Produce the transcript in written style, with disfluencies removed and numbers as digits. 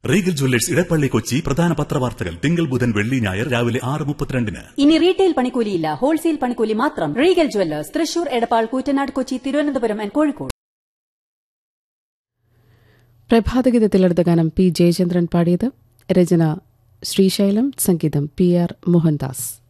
Regal Jewellers Edappally Kochi പ്രധാന പത്രവാർത്തകൾ തിങ്കൾ ബുധൻ വെള്ളി ഞായർ രാവിലെ 6:32. ഇനി റീറ്റെയിൽ പണിക്കൂലിയില്ല, ഹോൾസെയിൽ പണിക്കൂലി മാത്രം. Regal Jewellers, Thrissur, Edappal, Koottanad, Kochi, Thiruvananthapuram and Kozhikode. പ്രഭാതഗീതത്തിലെടുത്ത ഗാനം പി ജയചന്ദ്രൻ പാടിയത്. രചന ശ്രീശൈലം, സംഗീതം PR മോഹൻദാസ്.